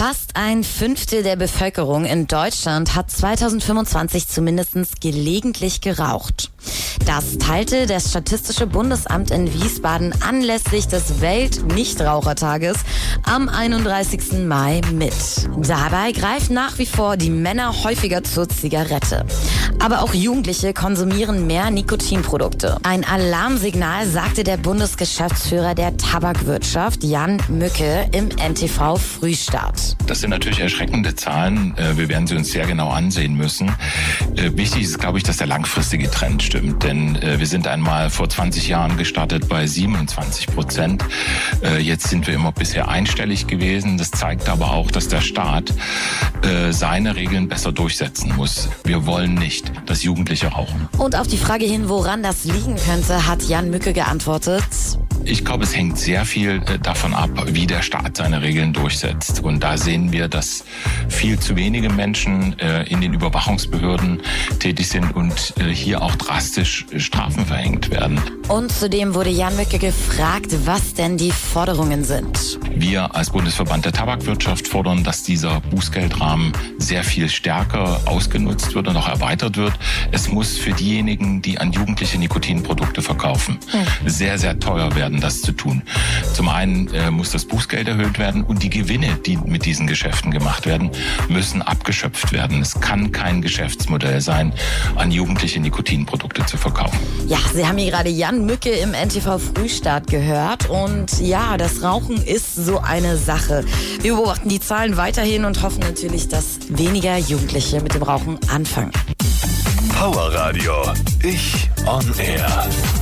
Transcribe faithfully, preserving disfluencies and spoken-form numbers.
Fast ein Fünftel der Bevölkerung in Deutschland hat zweitausendfünfundzwanzig zumindest gelegentlich geraucht. Das teilte das Statistische Bundesamt in Wiesbaden anlässlich des Welt-Nichtrauchertages am einunddreißigsten Mai mit. Dabei greifen nach wie vor die Männer häufiger zur Zigarette. Aber auch Jugendliche konsumieren mehr Nikotinprodukte. Ein Alarmsignal, sagte der Bundesgeschäftsführer der Tabakwirtschaft Jan Mücke im N T V Frühstart. Das sind natürlich erschreckende Zahlen. Wir werden sie uns sehr genau ansehen müssen. Wichtig ist, glaube ich, dass der langfristige Trend stimmt. Denn wir sind einmal vor zwanzig Jahren gestartet bei siebenundzwanzig Prozent. Jetzt sind wir immer bisher einstellig gewesen. Das zeigt aber auch, dass der Staat seine Regeln besser durchsetzen muss. Wir wollen nicht, dass Jugendliche rauchen. Und auf die Frage hin, woran das liegen könnte, hat Jan Mücke geantwortet: Ich glaube, es hängt sehr viel davon ab, wie der Staat seine Regeln durchsetzt. Und da sehen wir, dass viel zu wenige Menschen in den Überwachungsbehörden tätig sind und hier auch drastisch Strafen verhängt werden. Und zudem wurde Jan Mücke gefragt, was denn die Forderungen sind. Wir als Bundesverband der Tabakwirtschaft fordern, dass dieser Bußgeldrahmen sehr viel stärker ausgenutzt wird und auch erweitert wird. Es muss für diejenigen, die an Jugendliche Nikotinprodukte verkaufen, mhm. sehr, sehr teuer werden, das zu tun. Zum einen äh, muss das Bußgeld erhöht werden und die Gewinne, die mit diesen Geschäften gemacht werden, müssen abgeschöpft werden. Es kann kein Geschäftsmodell sein, an Jugendliche Nikotinprodukte zu verkaufen. Ja, Sie haben hier gerade Jan Mücke im N T V Frühstart gehört und ja, das Rauchen ist so eine Sache. Wir beobachten die Zahlen weiterhin und hoffen natürlich, dass weniger Jugendliche mit dem Rauchen anfangen. Power Radio. Ich on Air.